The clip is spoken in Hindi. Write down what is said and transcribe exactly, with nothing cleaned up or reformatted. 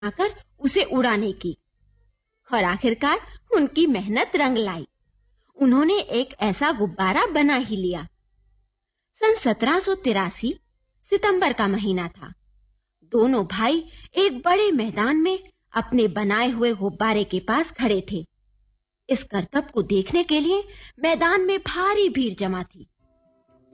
आकर उसे उड़ाने की। और आखिरकार उनकी मेहनत रंग लाई। उन्होंने एक ऐसा गुब्बारा बना ही लिया। सन सत्रह सौ तिरासी सितंबर का महीना था। दोनों भाई एक बड़े मैदान में अपने बनाए हुए गुब्बारे के पास खड़े थे। इस करतब को देखने के लिए मैदान में भारी भीड़ जमा थी।